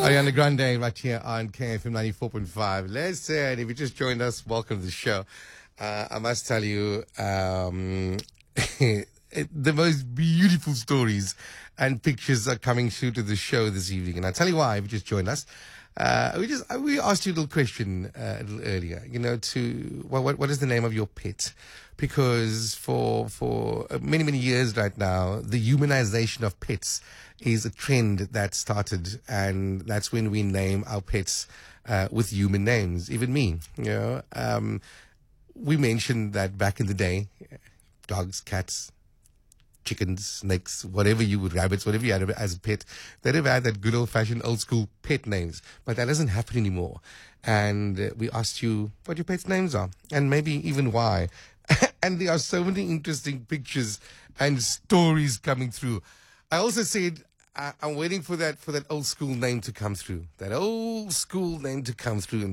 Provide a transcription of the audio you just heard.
Ariana Grande right here on KFM 94.5. Listen, if you just joined us, welcome to the show. I must tell you, the most beautiful stories and pictures are coming through to the show this evening. And I'll tell you why, if you just joined us. We asked you a little question a little earlier, what is the name of your pet? Because for many years right now, the humanization of pets is a trend that started, and that's when we name our pets with human names. Even me, we mentioned that back in the day, dogs, cats, chickens, snakes, rabbits, whatever you had as a pet, they'd have had that good old-fashioned old-school pet names. But that doesn't happen anymore. And we asked you what your pets' names are, and maybe even why. And there are so many interesting pictures and stories coming through. I also said, I'm waiting for that old school name to come through. That old school name to come through.